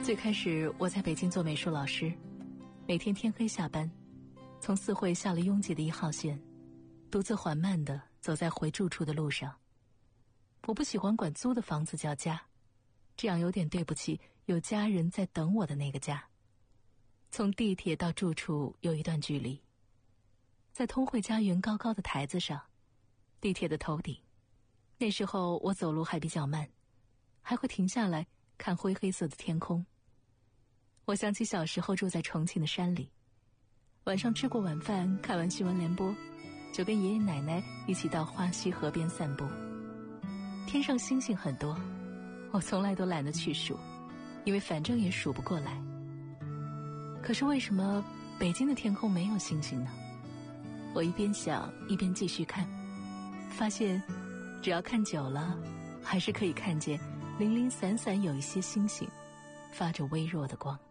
最开始我在北京做美术老师，每天天黑下班，从四惠下了拥挤的1号线，独自缓慢地走在回住处的路上。我不喜欢管租的房子叫家，这样有点对不起有家人在等我的那个家。从地铁到住处有一段距离，在通惠家园高高的台子上，地铁的头顶，那时候我走路还比较慢，还会停下来看灰黑色的天空。我想起小时候住在重庆的山里，晚上吃过晚饭，看完新闻联播，就跟爷爷奶奶一起到花溪河边散步。天上星星很多，我从来都懒得去数，因为反正也数不过来。可是为什么北京的天空没有星星呢？我一边想一边继续看，发现只要看久了，还是可以看见零零散散有一些星星发着微弱的光。